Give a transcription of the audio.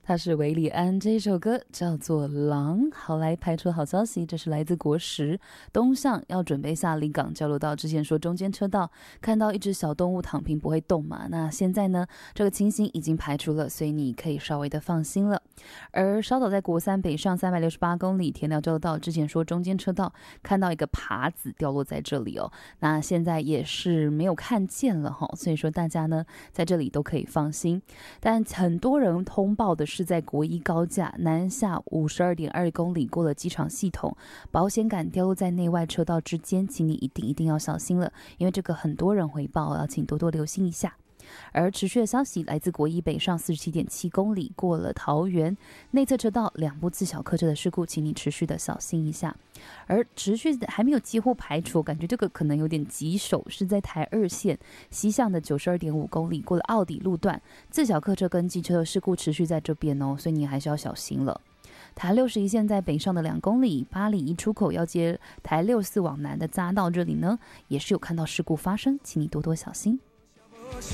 他是韦礼安，这一首歌叫做《狼》。好，来排除好消息，这是来自国十东向，要准备下离港交流道之前说中间车道看到一只小动物躺平不会动嘛，那现在呢这个情形已经排除了，所以你可以稍微的放心了。而稍早在国三北上368公里田寮交流道之前说中间车道看到一个耙子掉落在这里哦，那现在也是没有看见了齁，所以说大家呢在这里都可以放心。但很多人通报的是在国一高架南下52.2公里过了机场系统，保险杆掉落在内外车道之间，请你一定要小心了，因为这个很多人回报，要请多多留心一下。而持续的消息来自国一北上47.7公里过了桃园内侧车道2部自小客车的事故，请你持续的小心一下。而持续的还没有几乎排除，感觉这个可能有点棘手，是在台二线西向的92.5公里过了奥底路段，自小客车跟机车的事故持续在这边哦，所以你还是要小心了。台61线在北上的2公里八里一出口要接台64往南的匝道，这里呢也是有看到事故发生，请你多多小心。